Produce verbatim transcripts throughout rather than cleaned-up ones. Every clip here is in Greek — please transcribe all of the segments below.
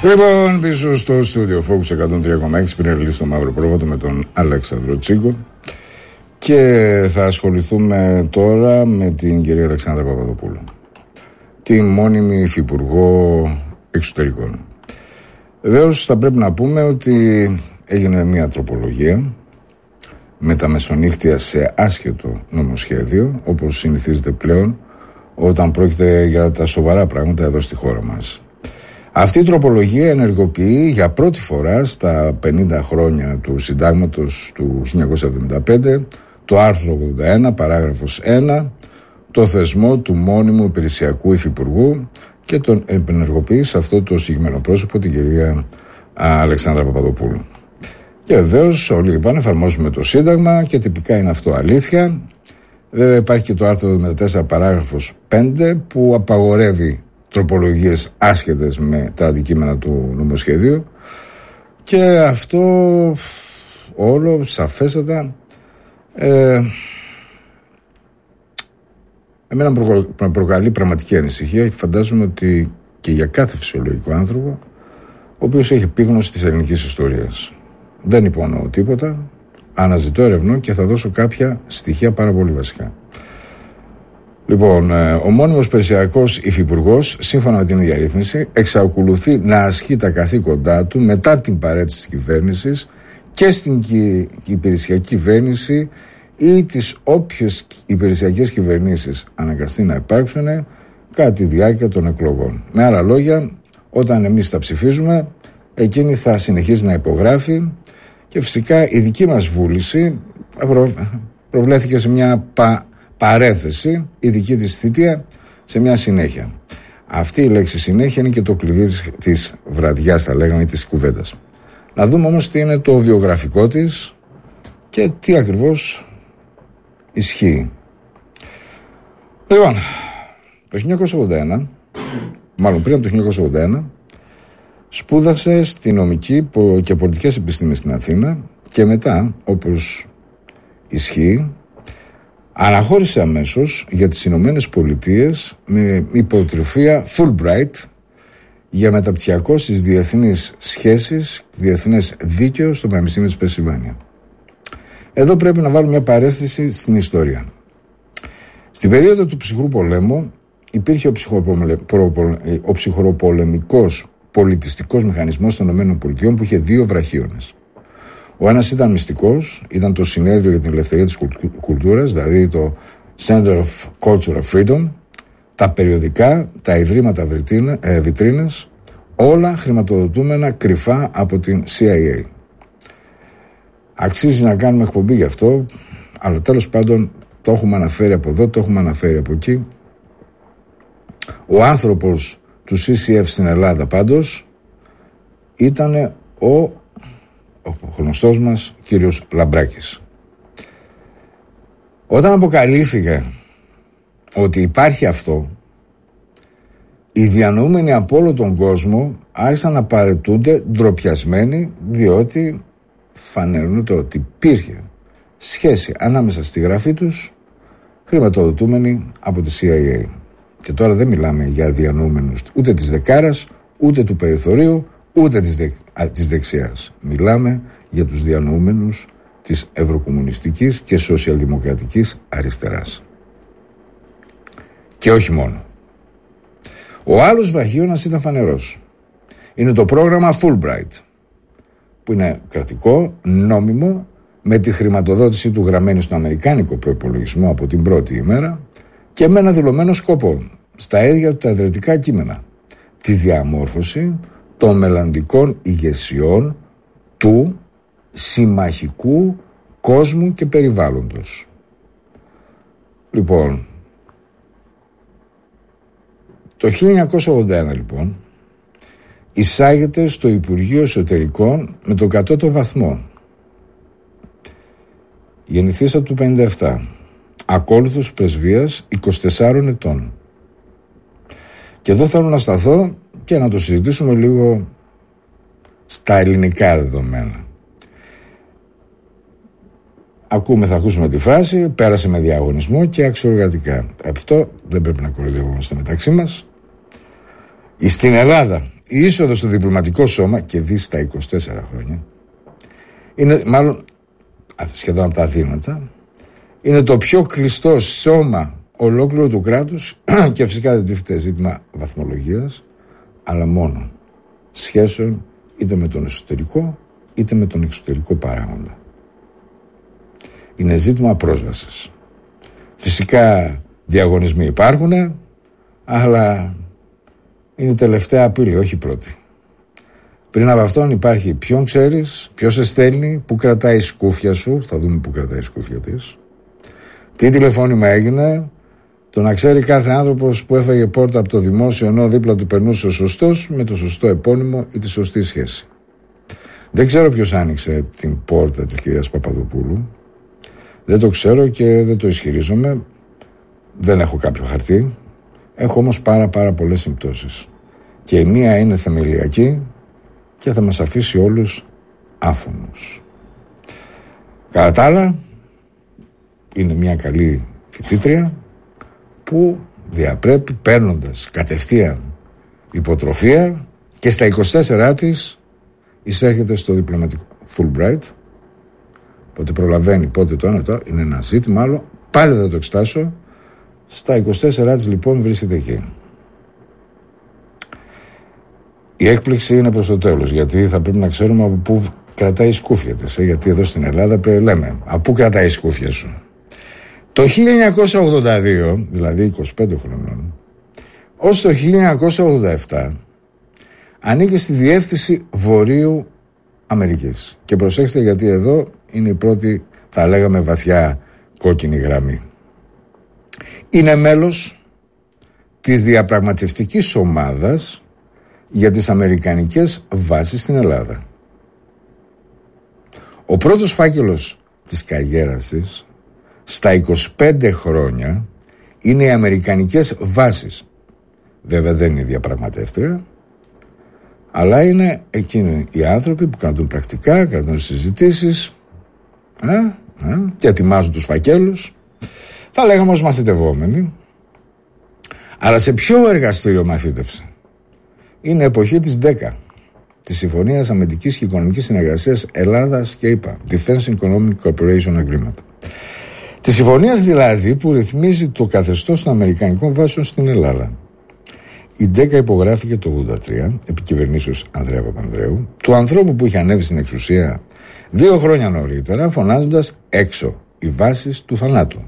Λοιπόν, πίσω στο στούντιο Focus εκατόν τρία κόμμα έξι πριν στο Μαύρο Πρόβατο με τον Αλέξανδρο Τσίγκο και θα ασχοληθούμε τώρα με την κυρία Αλεξάνδρα Παπαδοπούλου, τη μόνιμη υφυπουργό εξωτερικών. Βεβαίως θα πρέπει να πούμε ότι έγινε μια τροπολογία με τα μεσονύχτια σε άσχετο νομοσχέδιο, όπως συνηθίζεται πλέον όταν πρόκειται για τα σοβαρά πράγματα εδώ στη χώρα μας. Αυτή η τροπολογία ενεργοποιεί για πρώτη φορά στα πενήντα χρόνια του συντάγματος του χίλια εννιακόσια εβδομήντα πέντε το άρθρο ογδόντα ένα παράγραφος ένα, το θεσμό του μόνιμου υπηρεσιακού υφυπουργού και τον ενεργοποιεί σε αυτό το συγκεκριμένο πρόσωπο, την κυρία Αλεξάνδρα Παπαδοπούλου. Και βεβαίως όλοι είπαν εφαρμόζουμε το Σύνταγμα και τυπικά είναι αυτό αλήθεια. Βέβαια υπάρχει και το άρθρο εβδομήντα τέσσερα παράγραφος πέντε που απαγορεύει τροπολογίες άσχετες με τα αντικείμενα του νομοσχεδίου και αυτό όλο σαφέστατα ε, εμένα με προκαλεί πραγματική ανησυχία και φαντάζομαι ότι και για κάθε φυσιολογικό άνθρωπο ο οποίος έχει επίγνωση της ελληνικής ιστορίας. Δεν υπονοώ τίποτα, αναζητώ, ερευνώ και θα δώσω κάποια στοιχεία πάρα πολύ βασικά. Λοιπόν, ο μόνιμος περιουσιακός υφυπουργός, σύμφωνα με την ίδια ρύθμιση, εξακολουθεί να ασκεί τα καθήκοντά του μετά την παρέτηση της κυβέρνησης και στην υπηρεσιακή κυβέρνηση ή τις όποιες υπηρεσιακές κυβερνήσεις αναγκαστεί να υπάρξουν κατά τη διάρκεια των εκλογών. Με άλλα λόγια, όταν εμείς τα ψηφίζουμε, εκείνη θα συνεχίζει να υπογράφει και φυσικά η δική μας βούληση προ... προβλέθηκε σε μια πα... παρέθεση, η δική της θητεία, σε μια συνέχεια. Αυτή η λέξη συνέχεια είναι και το κλειδί της, της βραδιάς, θα λέγαμε, της κουβέντας. Να δούμε όμως τι είναι το βιογραφικό της και τι ακριβώς ισχύει. Λοιπόν, το χίλια εννιακόσια ογδόντα ένα, μάλλον πριν από το χίλια εννιακόσια ογδόντα ένα, σπούδασε στη νομική και πολιτικές επιστήμες στην Αθήνα και μετά, όπως ισχύει, αναχώρησε αμέσως για τις Ηνωμένες Πολιτείες με υποτροφία Fulbright για μεταπτυχιακό στις διεθνείς σχέσεις, διεθνές δίκαιο στο Πανεπιστήμιο της Πενσιλβάνια. Εδώ πρέπει να βάλουμε μια παρέστηση στην ιστορία. Στην περίοδο του ψυχρού πολέμου υπήρχε ο, ψυχροπολε... ο ψυχροπολεμικός πολιτιστικός μηχανισμός των ΗΠΑ που είχε δύο βραχίονες. Ο ένας ήταν μυστικός, ήταν το Συνέδριο για την Ελευθερία της Κουλτούρας, δηλαδή το Center of Cultural Freedom, τα περιοδικά, τα ιδρύματα βιτρίνες, όλα χρηματοδοτούμενα κρυφά από την σι άι έι. Αξίζει να κάνουμε εκπομπή γι' αυτό, αλλά τέλος πάντων το έχουμε αναφέρει από εδώ, το έχουμε αναφέρει από εκεί. Ο άνθρωπος του σι σι εφ στην Ελλάδα πάντως ήταν ο, ο γνωστός μας κύριος Λαμπράκης. Όταν αποκαλύφθηκε ότι υπάρχει αυτό, οι διανοούμενοι από όλο τον κόσμο άρχισαν να παραιτούνται ντροπιασμένοι, διότι φανερώνεται ότι υπήρχε σχέση ανάμεσα στη γραφή τους χρηματοδοτούμενοι από τη σι άι έι. Και τώρα δεν μιλάμε για διανοούμενους ούτε της δεκάρας, ούτε του περιθωρίου, ούτε της, δε, α, της δεξιάς. Μιλάμε για τους διανοούμενους της ευρωκομμουνιστικής και σοσιαλδημοκρατικής αριστεράς. Και όχι μόνο. Ο άλλος βραχίωνας ήταν φανερός. Είναι το πρόγραμμα Fulbright, που είναι κρατικό, νόμιμο, με τη χρηματοδότηση του γραμμένη στον αμερικάνικο προϋπολογισμό από την πρώτη ημέρα και με ένα δηλωμένο σκοπό, στα ίδια του τα ιδρυτικά κείμενα, τη διαμόρφωση των μελλοντικών ηγεσιών του συμμαχικού κόσμου και περιβάλλοντος. Λοιπόν, το χίλια εννιακόσια ογδόντα ένα λοιπόν εισάγεται στο Υπουργείο Εσωτερικών με τον κατώτατο βαθμό. Γεννηθήσα του πενήντα επτά, ακόλουθος πρεσβείας είκοσι τεσσάρων ετών. Και εδώ θέλω να σταθώ και να το συζητήσουμε λίγο στα ελληνικά δεδομένα. Ακούμε, θα ακούσουμε τη φράση, πέρασε με διαγωνισμό και αξιοργατικά. Αυτό δεν πρέπει να κοροϊδευόμαστε μεταξύ μας. Στην Ελλάδα η είσοδος στο διπλωματικό σώμα, και δει στα είκοσι τέσσερα χρόνια, είναι μάλλον σχεδόν από τα αδύνατα, είναι το πιο κλειστό σώμα ολόκληρο του κράτους και φυσικά δεν τίθεται ζήτημα βαθμολογίας, αλλά μόνο σχέσεων είτε με τον εσωτερικό είτε με τον εξωτερικό παράγοντα. Είναι ζήτημα πρόσβασης. Φυσικά διαγωνισμοί υπάρχουν, αλλά είναι η τελευταία απειλή, όχι η πρώτη. Πριν από αυτόν υπάρχει ποιον ξέρεις, ποιος σε στέλνει, που κρατάει η σκούφια σου, θα δούμε που κρατάει η σκούφια της, τι τηλεφώνημα έγινε, το να ξέρει κάθε άνθρωπος που έφαγε πόρτα από το δημόσιο ενώ δίπλα του περνούσε ο σωστός με το σωστό επώνυμο ή τη σωστή σχέση. Δεν ξέρω ποιος άνοιξε την πόρτα της κυρίας Παπαδοπούλου. Δεν το ξέρω και δεν το ισχυρίζομαι. Δεν έχω κάποιο χαρτί. Έχω όμως πάρα πάρα πολλές συμπτώσεις. Και η μία είναι θεμελιακή και θα μας αφήσει όλους άφωνους. Κατά τα άλλα, είναι μια καλή φοιτήτρια που διαπρέπει παίρνοντας κατευθείαν υποτροφία και στα είκοσι τέσσερα της εισέρχεται στο διπλωματικό Fulbright. Πότε προλαβαίνει, πότε το ένα, το είναι ένα ζήτημα άλλο. Πάλι δεν το εξετάσω. Στα είκοσι τέσσερα της λοιπόν βρίσκεται εκεί. Η έκπληξη είναι προς το τέλος, γιατί θα πρέπει να ξέρουμε από πού κρατάει η σκούφια της. Ε? Γιατί εδώ στην Ελλάδα πρέπει να λέμε, από πού κρατάει η σκούφια σου. Το χίλια εννιακόσια ογδόντα δύο, δηλαδή είκοσι πέντε χρονών, ως το χίλια εννιακόσια ογδόντα επτά, ανήκε στη διεύθυνση Βορείου Αμερικής. Και προσέξτε, γιατί εδώ είναι η πρώτη, θα λέγαμε, βαθιά κόκκινη γραμμή. Είναι μέλος της διαπραγματευτικής ομάδας για τις αμερικανικές βάσεις στην Ελλάδα. Ο πρώτος φάκελος της καριέρας της στα είκοσι πέντε χρόνια είναι οι αμερικανικές βάσεις. Βέβαια δεν είναι διαπραγματεύτρια, αλλά είναι εκείνοι οι άνθρωποι που κρατούν πρακτικά, κρατούν συζητήσεις α, α, και ετοιμάζουν τους φακέλους. Θα λέγαμε ως μαθητευόμενοι. Αλλά σε ποιο εργαστήριο μαθήτευσε? Είναι εποχή της ΔΕΚΑ, της Συμφωνίας Αμυντικής και Οικονομικής Συνεργασίας Ελλάδας και ΗΠΑ, Defense Economic Cooperation Agreement. Της συμφωνίας δηλαδή που ρυθμίζει το καθεστώς των αμερικανικών βάσεων στην Ελλάδα. Η ΔΕΚΑ υπογράφηκε το ογδόντα τρία, επί κυβερνήσεως Ανδρέα Παπανδρέου, του ανθρώπου που είχε ανέβει στην εξουσία δύο χρόνια νωρίτερα, φωνάζοντας έξω οι βάσεις του θανάτου.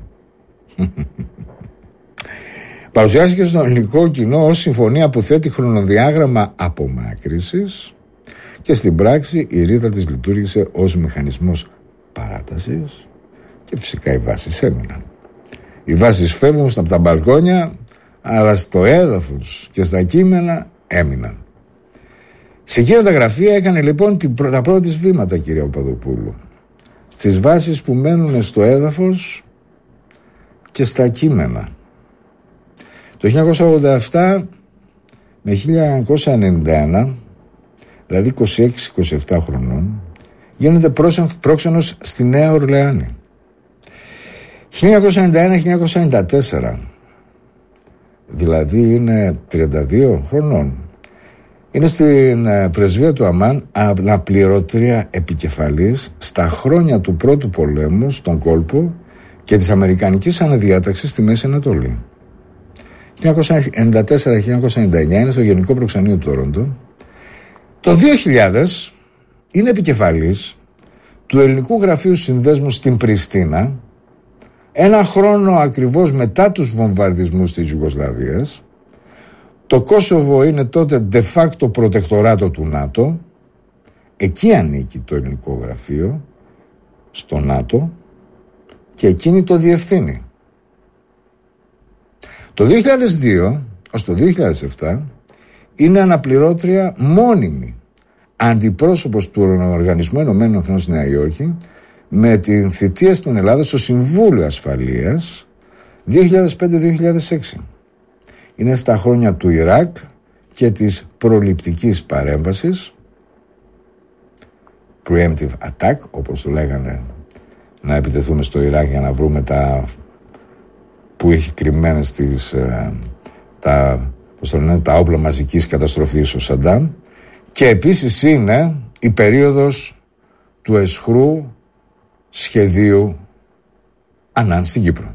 Παρουσιάστηκε στο ελληνικό κοινό ως συμφωνία που θέτει χρονοδιάγραμμα απομάκρυσης και στην πράξη η ρήτρα της λειτουργήσε ως μηχανισμός παράτασης και φυσικά οι βάσεις έμειναν. Οι βάσεις φεύγουν από τα μπαλκόνια, αλλά στο έδαφος και στα κείμενα έμειναν. Σε εκείνα τα γραφεία έκανε λοιπόν τα πρώτα της βήματα, κυρία Παπαδοπούλου, στις βάσεις που μένουν στο έδαφος και στα κείμενα. Το χίλια εννιακόσια ογδόντα επτά με χίλια εννιακόσια ενενήντα ένα, δηλαδή είκοσι έξι είκοσι επτά χρονών, γίνεται πρόξενος στη Νέα Ορλεάνη. χίλια εννιακόσια ενενήντα ένα με χίλια εννιακόσια ενενήντα τέσσερα, δηλαδή είναι τριάντα δύο χρονών, είναι στην πρεσβεία του Αμάν αναπληρώτρια επικεφαλής στα χρόνια του πρώτου πολέμου στον κόλπο και της αμερικανικής αναδιάταξης στη Μέση Ανατολή. χίλια εννιακόσια ενενήντα τέσσερα με χίλια εννιακόσια ενενήντα εννιά είναι στο Γενικό Προξενείο του Τόροντο. Το δύο χιλιάδες είναι επικεφαλής του Ελληνικού Γραφείου Συνδέσμου στην Πριστίνα, ένα χρόνο ακριβώς μετά τους βομβαρδισμούς της Ιουγκοσλαβίας. Το Κόσοβο είναι τότε de facto προτεκτοράτο του ΝΑΤΟ. Εκεί ανήκει το ελληνικό γραφείο στο ΝΑΤΟ και εκείνη το διευθύνει. Το δύο χιλιάδες δύο ως το δύο χιλιάδες επτά είναι αναπληρώτρια μόνιμη αντιπρόσωπος του Οργανισμού Ενωμένων Εθνών στη Νέα Υόρκη, με την θητεία στην Ελλάδα στο Συμβούλιο Ασφαλείας δύο χιλιάδες πέντε με δύο χιλιάδες έξι. Είναι στα χρόνια του Ιράκ και της προληπτικής παρέμβασης, preemptive attack, όπως το λέγανε, να επιτεθούμε στο Ιράκ για να βρούμε τα που έχει κρυμμένες τις, τα πώς το λένε, τα όπλα μαζικής καταστροφής ο Σαντάμ, και επίσης είναι η περίοδος του αισχρού σχεδίου Ανάν στην Κύπρο.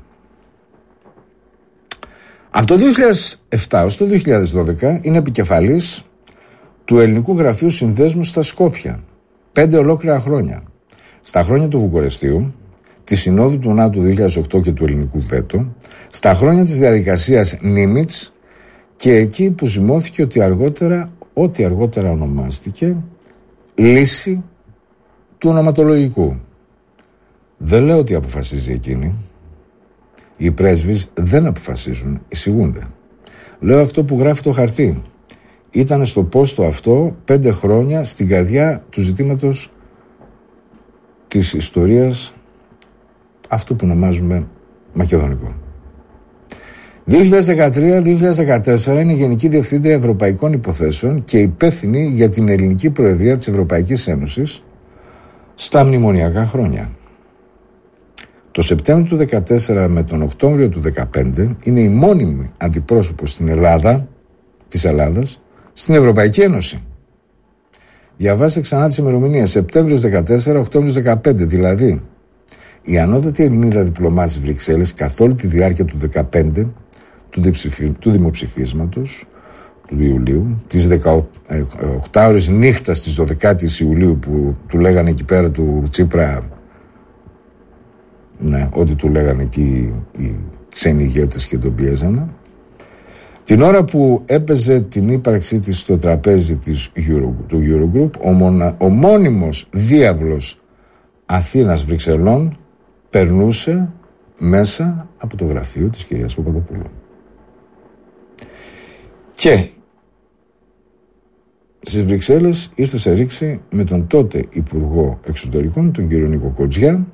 Από το δύο χιλιάδες επτά ως το δύο χιλιάδες δώδεκα είναι επικεφαλής του Ελληνικού Γραφείου Συνδέσμου στα Σκόπια. Πέντε ολόκληρα χρόνια. Στα χρόνια του Βουκουρεστίου, τη Συνόδου του ΝΑΤΟ του δύο χιλιάδες οκτώ και του Ελληνικού Βέτο, στα χρόνια της διαδικασίας Νίμιτς και εκεί που ζυμώθηκε ότι αργότερα, ό,τι αργότερα ονομάστηκε λύση του ονοματολογικού. Δεν λέω ότι αποφασίζει εκείνη. Οι πρέσβεις δεν αποφασίζουν, εισηγούνται. Λέω αυτό που γράφει το χαρτί. Ήταν στο πόστο αυτό πέντε χρόνια στην καρδιά του ζητήματος της ιστορίας αυτού που ονομάζουμε Μακεδονικό. δύο χιλιάδες δεκατρία με δύο χιλιάδες δεκατέσσερα είναι Γενική Διευθύντρια Ευρωπαϊκών Υποθέσεων και υπεύθυνη για την ελληνική προεδρία της Ευρωπαϊκής Ένωσης στα μνημονιακά χρόνια. Το Σεπτέμβριο του δύο χιλιάδες δεκατέσσερα με τον Οκτώβριο του δύο χιλιάδες δεκαπέντε είναι η μόνιμη αντιπρόσωπος στην Ελλάδα, της Ελλάδας, στην Ευρωπαϊκή Ένωση. Διαβάστε ξανά τις ημερομηνίες. Σεπτέμβριος δεκατέσσερα, Οκτώβριος δεκαπέντε, δηλαδή η ανώτατη Ελληνίδα διπλωμάτη στις Βρυξέλλες καθ' όλη τη διάρκεια του δεκαπέντε του, διψηφι... του δημοψηφίσματος του Ιουλίου, τις δεκαοκτώ ώρες νύχτας της δωδεκάτης Ιουλίου που του λέγανε εκεί πέρα του Τσίπρα, ναι, ό,τι του λέγανε εκεί οι ξένοι ηγέτες και τον πιέζανε, την ώρα που έπαιζε την ύπαρξή της στο τραπέζι της Euro, του Eurogroup, ο, μονα, ο μόνιμος διάβλος Αθήνας Βρυξελών περνούσε μέσα από το γραφείο της κυρίας Παπαδοπούλου. Και στις Βρυξέλλες ήρθε σε ρήξη με τον τότε Υπουργό Εξωτερικών, τον κύριο Νίκο Κοτζιά,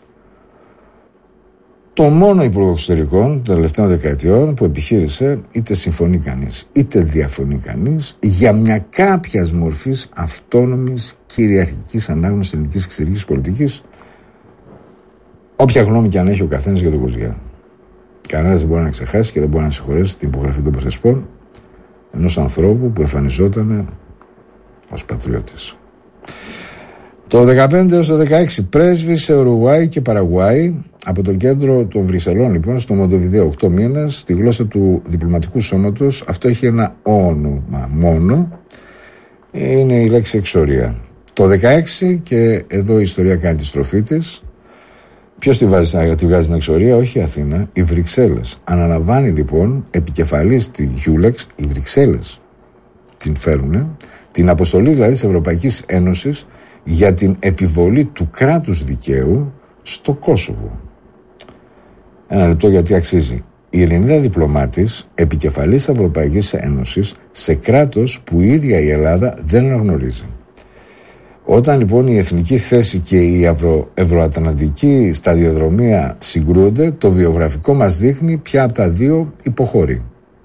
το μόνο Υπουργό Εξωτερικών των τελευταίων δεκαετιών που επιχείρησε, είτε συμφωνεί κανείς είτε διαφωνεί κανείς, για μια κάποιας μορφής αυτόνομης κυριαρχικής ανάγνωσης ελληνικής εξωτερικής πολιτικής, όποια γνώμη και αν έχει ο καθένας για τον Κοτζιά. Κανένας δεν μπορεί να ξεχάσει και δεν μπορεί να συγχωρέσει την υπογραφή των Πρεσπών ενός ανθρώπου που εμφανιζόταν ως πατριώτης. Το δεκαπέντε έως το δεκαέξι πρέσβη σε Ουρουγουάη και Παραγουάη, από το κέντρο των Βρυξελών λοιπόν στο Μοντοβιδέο, οκτώ μήνες, στη γλώσσα του διπλωματικού σώματος. Αυτό έχει ένα όνομα μόνο, είναι η λέξη εξορία. Το δεκαέξι, και εδώ η ιστορία κάνει τη στροφή της, ποιος τη βάζει, τη βγάζει την εξορία? Όχι η Αθήνα, οι Βρυξέλλες. Αναλαμβάνει λοιπόν επικεφαλής τη Γιούλεξ, οι Βρυξέλλες την φέρουνε, την αποστολή δηλαδή της Ευρωπαϊκής Ένωσης για την επιβολή του κράτους δικαίου στο Κόσοβο. Ένα λεπτό, γιατί αξίζει. Η Ελληνίδα διπλωμάτης επικεφαλής Ευρωπαϊκής Ένωσης σε κράτος που η ίδια η Ελλάδα δεν αναγνωρίζει. Όταν λοιπόν η εθνική θέση και η ευρω... ευρωατλαντική σταδιοδρομία συγκρούνται, το βιογραφικό μας δείχνει ποια από τα δύο υποχωρεί.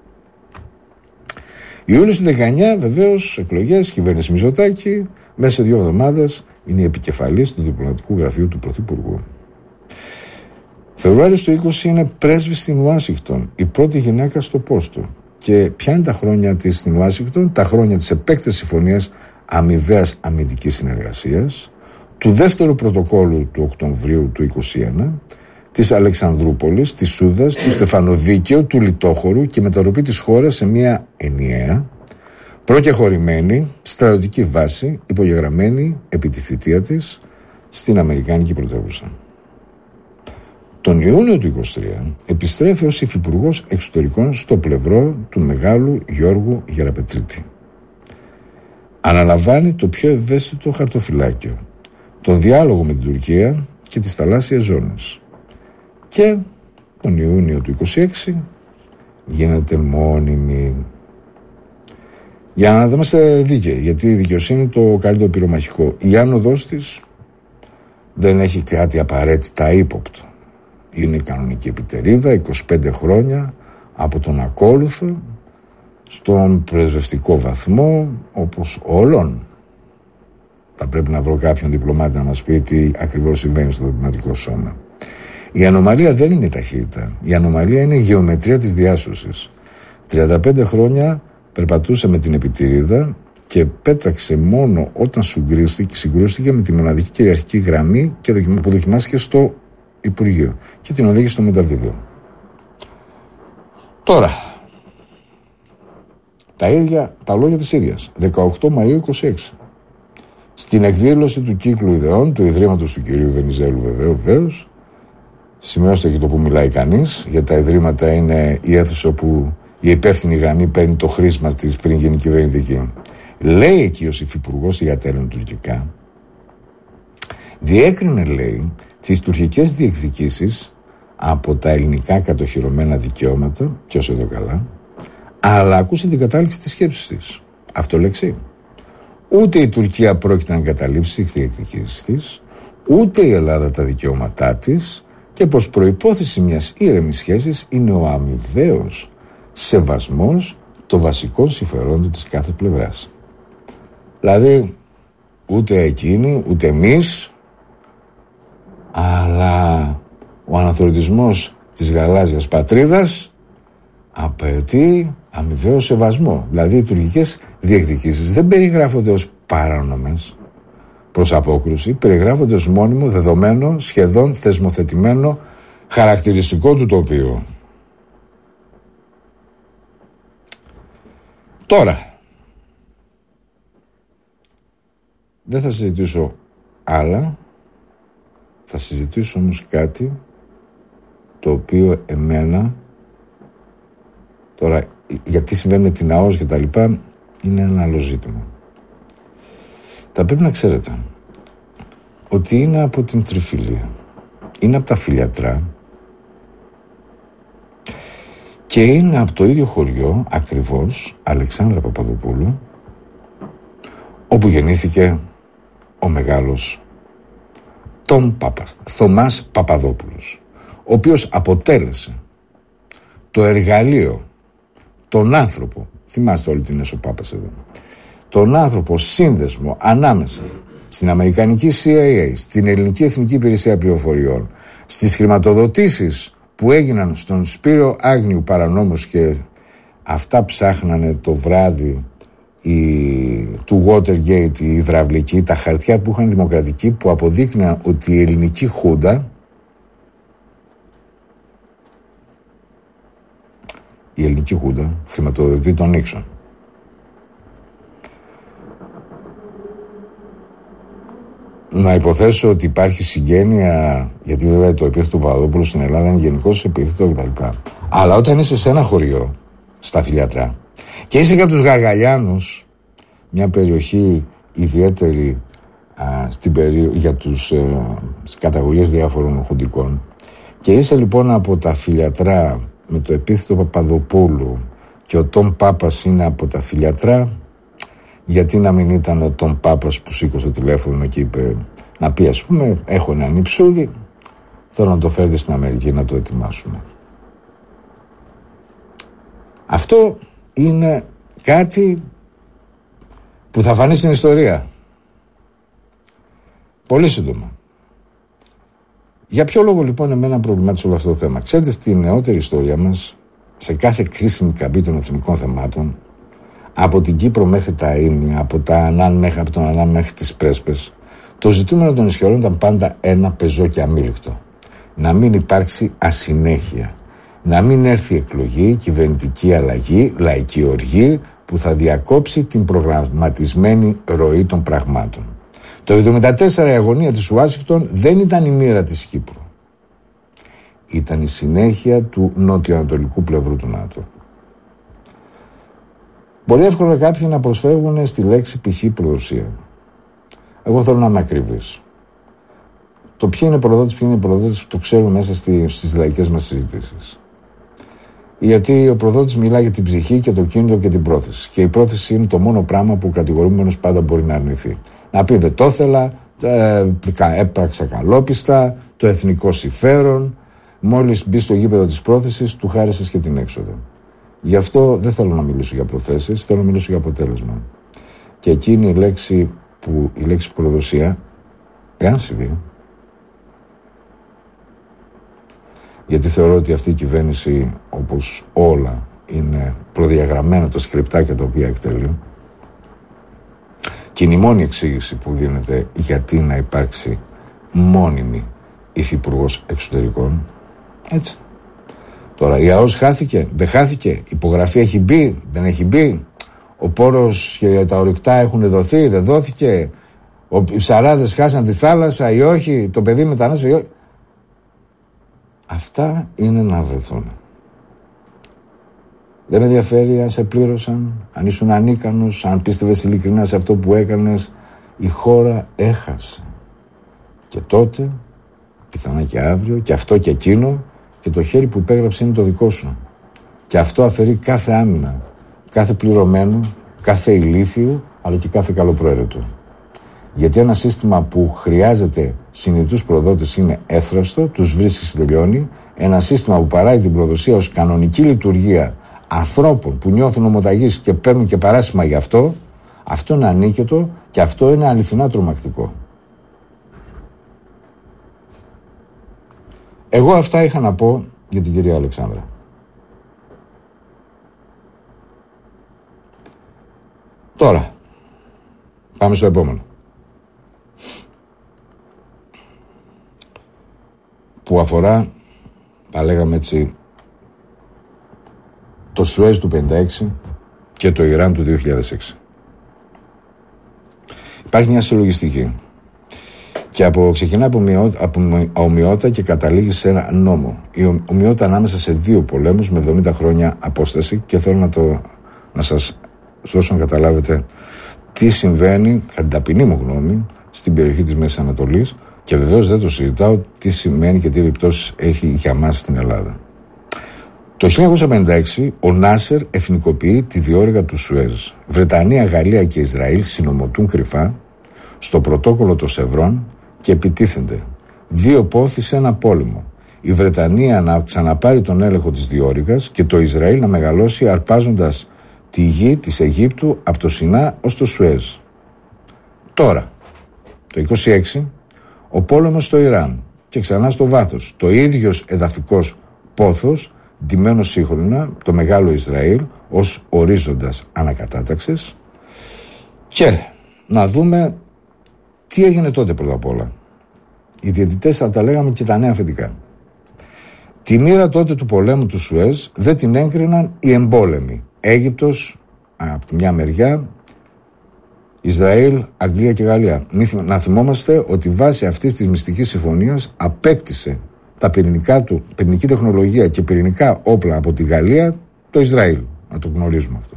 Ιούλιος του δεκαεννιά, βεβαίως, εκλογές, κυβέρνηση Μητσοτάκη, μέσα σε δύο εβδομάδες είναι η επικεφαλής του διπλωματικού γραφείου του Πρωθυπουργού. Φεβρουάριος του είκοσι είναι πρέσβη στην Ουάσιγκτον, η πρώτη γυναίκα στο πόστο. Και ποια είναι τα χρόνια της στην Ουάσιγκτον? Τα χρόνια της επέκτασης συμφωνίας αμοιβαίας αμυντικής συνεργασίας, του δεύτερου πρωτοκόλου του Οκτωβρίου του είκοσι ένα, της Αλεξανδρούπολης, της Σούδας, του Στεφανοδίκαιου, του Λιτόχωρου και μετατροπή της χώρας σε μια ενιαία, προκεχωρημένη, στρατιωτική βάση, υπογεγραμμένη επί τη θητεία της στην Αμερικάνικη πρωτεύουσα. Τον Ιούνιο του είκοσι τρία επιστρέφει ως υφυπουργός εξωτερικών στο πλευρό του μεγάλου Γιώργου Γεραπετρίτη. Αναλαμβάνει το πιο ευαίσθητο χαρτοφυλάκιο, τον διάλογο με την Τουρκία και τις θαλάσσιες ζώνες. Και τον Ιούνιο του είκοσι έξι γίνεται μόνιμη. Για να είμαστε δίκαιοι, γιατί η δικαιοσύνη είναι το καλύτερο πυρομαχικό. Η άνοδος της δεν έχει κάτι απαραίτητα ύποπτο. Είναι η κανονική επιτερίδα, είκοσι πέντε χρόνια από τον ακόλουθο στον πρεσβευτικό βαθμό, όπως όλων. Θα πρέπει να βρω κάποιον διπλωμάτη να μας πει τι ακριβώς συμβαίνει στο διπλωματικό σώμα. Η ανομαλία δεν είναι η ταχύτητα. Η ανομαλία είναι η γεωμετρία της διάσωσης. τριάντα πέντε χρόνια περπατούσε με την επιτηρίδα και πέταξε μόνο όταν συγκρούστηκε με τη μοναδική κυριαρχική γραμμή και που δοκιμάστηκε στο Υπουργείο και την οδήγησε στο Μονταβίδιο. Τώρα, τα ίδια, τα λόγια της ίδιας, δεκαοκτώ Μαΐου είκοσι έξι. Στην εκδήλωση του κύκλου ιδεών του Ιδρύματος του κυρίου Βενιζέλου, βεβαίως, σημειώστε και το που μιλάει κανείς, γιατί τα ιδρύματα είναι η αίθουσα όπου η υπεύθυνη γραμμή παίρνει το χρήσμα της πριν γίνει κυβερνητική. Λέει εκεί ως υφυπουργός για τα ελληνοτουρκικά, διέκρινε, λέει, τις τουρκικές διεκδικήσεις από τα ελληνικά κατοχυρωμένα δικαιώματα, και όσο εδώ καλά, αλλά ακούσε την κατάληξη της σκέψης της. Αυτό λέξη. Ούτε η Τουρκία πρόκειται να εγκαταλείψει τις διεκδικήσεις της, ούτε η Ελλάδα τα δικαιώματά της, και πως προϋπόθεση μιας ήρεμης σχέσης είναι ο αμοιβαίος σεβασμός των βασικών συμφερόντων της κάθε πλευράς. Δηλαδή, ούτε εκείνοι, ούτε εμείς, αλλά ο αναθεωρητισμός της γαλάζιας πατρίδας απαιτεί αμοιβαίο σεβασμό. Δηλαδή, οι τουρκικές διεκδικήσεις δεν περιγράφονται ως παράνομες προς απόκρουση, περιγράφονται ως μόνιμο, δεδομένο, σχεδόν θεσμοθετημένο χαρακτηριστικό του τοπίου. Τώρα, δεν θα συζητήσω άλλα, θα συζητήσω όμως κάτι το οποίο εμένα, τώρα γιατί συμβαίνει με την ΑΟΣ και τα λοιπά, είναι ένα άλλο ζήτημα. Θα πρέπει να ξέρετε ότι είναι από την Τριφυλία, είναι από τα Φιλιατρά και είναι από το ίδιο χωριό ακριβώς, Αλεξάνδρα Παπαδοπούλου, όπου γεννήθηκε ο μεγάλος Τον Πάπας, Θωμάς Παπαδόπουλος, ο οποίος αποτέλεσε το εργαλείο, τον άνθρωπο, θυμάστε όλοι την Εσωπάπας εδώ, τον άνθρωπο σύνδεσμο ανάμεσα στην Αμερικανική σι άι έι, στην Ελληνική Εθνική Υπηρεσία Πληροφοριών, στις χρηματοδοτήσεις που έγιναν στον Σπύρο Άγνιου παρανόμους, και αυτά ψάχνανε το βράδυ η, του Watergate, η υδραυλική, τα χαρτιά που είχαν δημοκρατικοί, που αποδείκνυαν ότι η ελληνική χούντα, η ελληνική χούντα χρηματοδοτεί τον Νίξον. Να υποθέσω ότι υπάρχει συγγένεια, γιατί βέβαια το επίθετο του Παπαδόπουλου στην Ελλάδα είναι γενικώς επίθετο κτλ. Αλλά όταν είσαι σε ένα χωριό, στα Φιλιατρά, και είσαι για τους Γαργαλιάνους, μια περιοχή ιδιαίτερη α, στην περί... για τους ε, καταγωγές διάφορων χουντικών, και είσαι λοιπόν από τα Φιλιατρά με το επίθετο Παπαδοπούλου και ο Τον Πάπας είναι από τα Φιλιατρά, γιατί να μην ήταν ο Τον Πάπας που σήκωσε το τηλέφωνο και είπε, να πει ας πούμε, έχω έναν υψούδι, θέλω να το φέρετε στην Αμερική να το ετοιμάσουμε. Αυτό είναι κάτι που θα φανεί στην ιστορία. Πολύ σύντομα. Για ποιο λόγο λοιπόν εμένα προβλημάτισε όλο αυτό το θέμα? Ξέρετε, στη νεότερη ιστορία μας, σε κάθε κρίσιμη καμπή των εθνικών θεμάτων, από την Κύπρο μέχρι τα Ήμια, από, τα Ανάν μέχρι, από τον Ανάν μέχρι τις Πρέσπες, το ζητούμενο των ισχυρών ήταν πάντα ένα πεζό και αμήλικτο. Να μην υπάρξει ασυνέχεια. Να μην έρθει εκλογή, κυβερνητική αλλαγή, λαϊκή οργή που θα διακόψει την προγραμματισμένη ροή των πραγμάτων. Το εβδομήντα τέσσερα η αγωνία της Ουάσιγκτον δεν ήταν η μοίρα της Κύπρου. Ήταν η συνέχεια του νοτιοανατολικού πλευρού του ΝΑΤΟ. Πολύ εύκολα κάποιοι να προσφεύγουν στη λέξη π.χ. προδοσία. Εγώ θέλω να είμαι ακριβής. Το ποιοι είναι προδότης, ποιοι είναι προδότης, το ξέρουμε μέσα στις λαϊκές μας συζητήσεις. Γιατί ο προδότης μιλάει για την ψυχή και το κίνητρο και την πρόθεση. Και η πρόθεση είναι το μόνο πράγμα που ο κατηγορούμενος πάντα μπορεί να αρνηθεί. Να πει δεν το ήθελα, ε, έπραξα καλόπιστα, το εθνικό συμφέρον, μόλις μπει στο γήπεδο της πρόθεσης, του χάρισες και την έξοδο. Γι' αυτό δεν θέλω να μιλήσω για προθέσεις, θέλω να μιλήσω για αποτέλεσμα. Και εκείνη η λέξη, που, η λέξη προδοσία, εάν συμβεί, γιατί θεωρώ ότι αυτή η κυβέρνηση, όπως όλα είναι προδιαγραμμένα τα σκριπτάκια τα οποία εκτελεί. Και είναι η μόνη εξήγηση που δίνεται γιατί να υπάρξει μόνιμη υφυπουργός εξωτερικών. Έτσι. Τώρα η ΑΟΣ χάθηκε, δεν χάθηκε, η υπογραφή έχει μπει, δεν έχει μπει, ο πόρος και τα ορυκτά έχουν δοθεί, δεν δόθηκε, οι ψαράδες χάσαν τη θάλασσα ή όχι, το παιδί μετανάστευε ή όχι. Αυτά είναι να βρεθούν. Δεν με ενδιαφέρει αν σε πλήρωσαν, αν ήσουν ανίκανος, αν πίστευες ειλικρινά σε αυτό που έκανες. Η χώρα έχασε. Και τότε, πιθανά και αύριο, και αυτό και εκείνο, και το χέρι που υπέγραψε είναι το δικό σου. Και αυτό αφαιρεί κάθε άμυνα, κάθε πληρωμένο, κάθε ηλίθιο, αλλά και κάθε καλοπροαίρετο. Γιατί ένα σύστημα που χρειάζεται συνειδητούς προδότες είναι εύθραυστο, τους βρίσκει, τελειώνει. Ένα σύστημα που παράγει την προδοσία ως κανονική λειτουργία ανθρώπων που νιώθουν ομοταγείς και παίρνουν και παράσημα γι' αυτό, αυτό είναι ανίκαιτο και αυτό είναι αληθινά τρομακτικό. Εγώ αυτά είχα να πω για την κυρία Αλεξάνδρα. Τώρα, πάμε στο επόμενο. Που αφορά, θα λέγαμε έτσι, το Σουέζ του πενήντα έξι και το Ιράν του δύο χιλιάδες έξι. Υπάρχει μια συλλογιστική και από, ξεκινά από, ομοιό, από ομοιότητα και καταλήγει σε ένα νόμο. Η ομοιότητα ανάμεσα σε δύο πολέμους με εβδομήντα χρόνια απόσταση, και θέλω να, το, να σας δώσω να καταλάβετε τι συμβαίνει, κατά την ταπεινή μου γνώμη, στην περιοχή της Μέσης Ανατολής, και βεβαίως δεν το συζητάω τι σημαίνει και τι επιπτώσεις έχει για μας στην Ελλάδα. Το χίλια εννιακόσια πενήντα έξι ο Νάσερ εθνικοποιεί τη διόρυγα του Σουέζ. Βρετανία, Γαλλία και Ισραήλ συνομωτούν κρυφά στο πρωτόκολλο των Σευρών και επιτίθενται. Δύο πόθη σε ένα πόλεμο. Η Βρετανία να ξαναπάρει τον έλεγχο της διόρυγας και το Ισραήλ να μεγαλώσει αρπάζοντας τη γη της Αιγύπτου από το Σινά ως το Σουέζ. Τώρα, το είκοσι έξι, ο πόλεμος στο Ιράν και ξανά στο βάθος. Το ίδιος εδαφικός πόθος, ντυμένο σύγχρονα, το μεγάλο Ισραήλ ως ορίζοντας ανακατάταξης. Και να δούμε τι έγινε τότε πρώτα απ' όλα. Οι διαιτητές θα τα λέγαμε και τα νέα αφεντικά. Τη μοίρα τότε του πολέμου του Σουέζ δεν την έγκριναν οι εμπόλεμοι. Αίγυπτος από τη μια μεριά, Ισραήλ, Αγγλία και Γαλλία. Να θυμόμαστε ότι βάσει αυτής της μυστικής συμφωνίας απέκτησε τα πυρηνικά του, πυρηνική τεχνολογία και πυρηνικά όπλα από τη Γαλλία, το Ισραήλ. Να το γνωρίζουμε αυτό.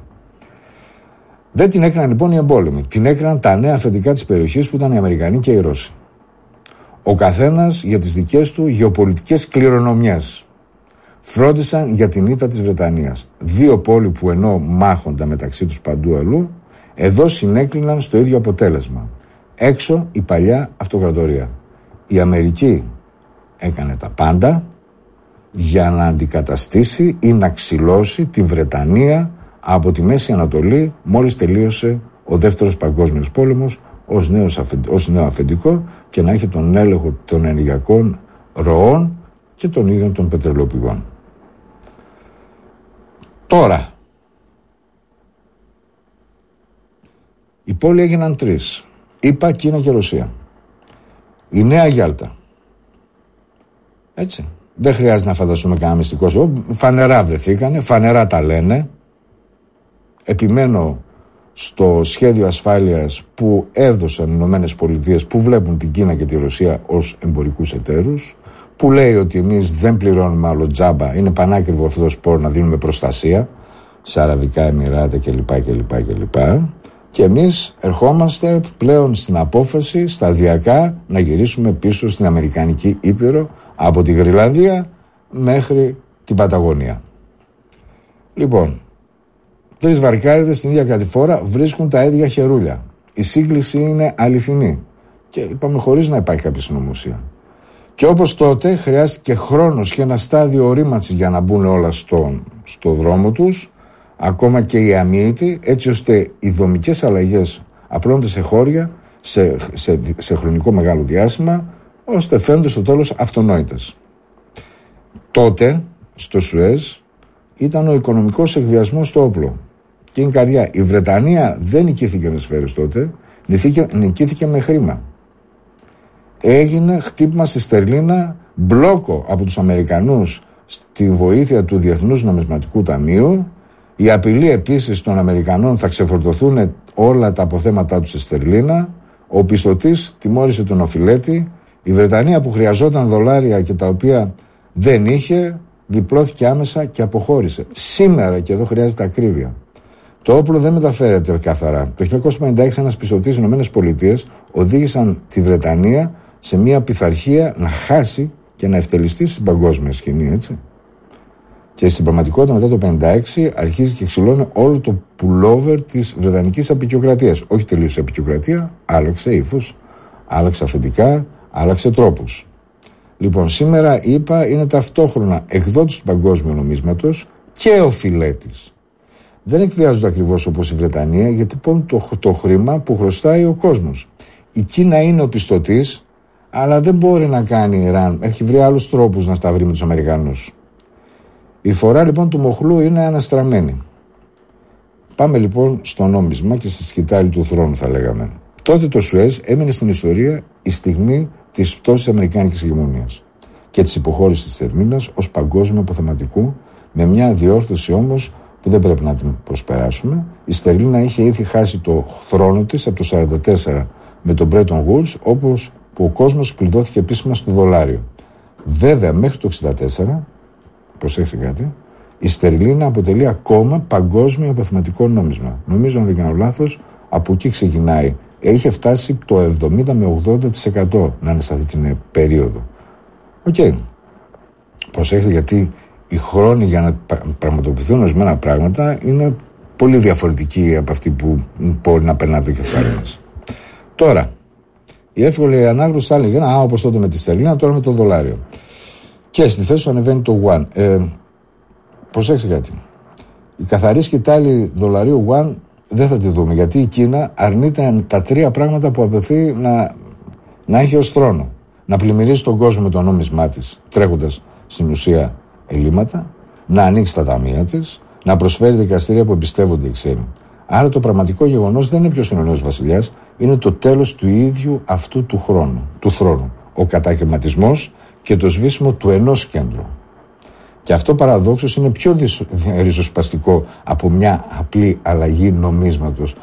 Δεν την έκαναν λοιπόν οι εμπόλεμοι. Την έκαναν τα νέα αφεντικά της περιοχής που ήταν οι Αμερικανοί και οι Ρώσοι. Ο καθένας για τις δικές του γεωπολιτικές κληρονομιές. Φρόντισαν για την ήττα της Βρετανίας. Δύο πόλοι που ενώ μάχονταν μεταξύ τους παντού αλλού, εδώ συνέκλειναν στο ίδιο αποτέλεσμα. Έξω η παλιά αυτοκρατορία. Η Αμερική έκανε τα πάντα για να αντικαταστήσει ή να ξυλώσει τη Βρετανία από τη Μέση Ανατολή μόλις τελείωσε ο δεύτερος παγκόσμιος πόλεμος ως, νέος, ως νέο αφεντικό και να έχει τον έλεγχο των ενεργειακών ροών και των ίδιων των πετρελαιοπηγών. Τώρα, οι πόλοι έγιναν τρεις. ΗΠΑ, Κίνα και Ρωσία. Η Νέα Γιάλτα. Έτσι. Δεν χρειάζεται να φανταστούμε κανένα μυστικό. Φανερά βρεθήκανε, φανερά τα λένε. Επιμένω στο σχέδιο ασφάλειας που έδωσαν οι Ηνωμένες Πολιτείες, που βλέπουν την Κίνα και τη Ρωσία ως εμπορικούς εταίρους, που λέει ότι εμείς δεν πληρώνουμε άλλο τζάμπα, είναι πανάκριβο αυτό το σπόρο να δίνουμε προστασία σε Αραβικά Εμιράτα κλπ. κλπ, κλπ. Και εμείς ερχόμαστε πλέον στην απόφαση σταδιακά να γυρίσουμε πίσω στην Αμερικανική Ήπειρο από τη Γροιλανδία μέχρι την Παταγωνία. Λοιπόν, τρεις βαρκάριδες στην ίδια κατηφόρα βρίσκουν τα ίδια χερούλια. Η σύγκληση είναι αληθινή και είπαμε χωρίς να υπάρχει κάποια συνωμοσία. Και όπως τότε χρειάστηκε χρόνος και ένα στάδιο ορίμανσης για να μπουν όλα στο, στο δρόμο τους, ακόμα και οι αμύητοι, έτσι ώστε οι δομικές αλλαγές απλώνονται σε χώρια, σε, σε, σε χρονικό μεγάλο διάστημα, ώστε φαίνονται στο τέλος αυτονόητες. Τότε, στο Σουέζ, ήταν ο οικονομικός εκβιασμός στο όπλο. Και είναι καρδιά. Η Βρετανία δεν νικήθηκε με σφαίρες τότε, νικήθηκε, νικήθηκε με χρήμα. Έγινε χτύπημα στη Στερλίνα, μπλόκο από τους Αμερικανούς στη βοήθεια του Διεθνούς Νομισματικού Ταμείου. Η απειλή επίσης των Αμερικανών θα ξεφορτωθούν όλα τα αποθέματά τους στη Στερλίνα. Ο πιστωτής τιμώρησε τον οφειλέτη. Η Βρετανία που χρειαζόταν δολάρια και τα οποία δεν είχε, διπλώθηκε άμεσα και αποχώρησε. Σήμερα, και εδώ χρειάζεται ακρίβεια, το όπλο δεν μεταφέρεται καθαρά. Το χίλια εννιακόσια πενήντα έξι ένας πιστωτής στις ΗΠΑ οδήγησαν τη Βρετανία σε μια πειθαρχία να χάσει και να ευτελιστεί στην παγκόσμια σκηνή, έτσι. Και στην πραγματικότητα μετά το χίλια εννιακόσια πενήντα έξι αρχίζει και ξυλώνει όλο το pullover της Βρετανικής απεικιοκρατίας. Όχι τελείως η απεικιοκρατία, άλλαξε ύφος, άλλαξε αφεντικά, άλλαξε τρόπους. Λοιπόν, σήμερα η ΗΠΑ είναι ταυτόχρονα εκδότης του παγκόσμιου νομίσματος και οφειλέτης. Δεν εκβιάζονται ακριβώς όπως η Βρετανία, γιατί πόνουν το, το χρήμα που χρωστάει ο κόσμος. Η Κίνα είναι ο πιστωτής, αλλά δεν μπορεί να κάνει Ιράν. Έχει βρει άλλους τρόπους να σταυρεί με τους Αμερικανούς. Η φορά λοιπόν του μοχλού είναι αναστραμμένη. Πάμε λοιπόν στο νόμισμα και στη σκητάλη του θρόνου, θα λέγαμε. Τότε το Σουέζ έμεινε στην ιστορία η στιγμή της πτώσης της Αμερικάνικης ηγεμονίας και της υποχώρησης της Στερλίνας ως παγκόσμιο αποθεματικού, με μια διόρθωση όμως που δεν πρέπει να την προσπεράσουμε. Η Στερλίνα είχε ήδη χάσει το θρόνο της από το χίλια εννιακόσια σαράντα τέσσερα με τον Bretton Woods, όπως που ο κόσμος κλειδώθηκε επίσημα στο δολάριο. Βέβαια, μέχρι το εξήντα τέσσερα, προσέξτε κάτι, η Στερλίνα αποτελεί ακόμα παγκόσμιο αποθεματικό νόμισμα. Νομίζω, αν δεν κάνω λάθος, από εκεί ξεκινάει. Είχε φτάσει το εβδομήντα με ογδόντα τοις εκατό να είναι σε αυτή την περίοδο. Οκ. Okay. Προσέξτε, γιατί οι χρόνοι για να πραγματοποιηθούν ορισμένα πράγματα είναι πολύ διαφορετικοί από αυτοί που μπορεί να περνά το κεφάλι μας. Τώρα, η εύκολη ανάγνωση θα έλεγε, α, όπως τότε με τη Στερλίνα, τώρα με το δολάριο. Και στη θέση του ανεβαίνει το Yuan. Ε, προσέξτε κάτι. Η καθαρή σκητάλη δολαρίου Yuan δεν θα τη δούμε, γιατί η Κίνα αρνείται τα τρία πράγματα που απαιτεί να, να έχει ως θρόνο. Να πλημμυρίσει τον κόσμο με το νόμισμά της, τρέχοντας στην ουσία ελλείμματα, να ανοίξει τα ταμεία της, να προσφέρει δικαστήρια που εμπιστεύονται οι ξένοι. Άρα το πραγματικό γεγονός δεν είναι ποιος είναι ο νέος βασιλιάς, είναι το τέλος του ίδιου αυτού του χρόνου, του θρόνου. Ο κατακαιρματισμός και το σβήσιμο του ενός κέντρου. Και αυτό παραδόξως είναι πιο ριζοσπαστικό από μια απλή αλλαγή νομίσματος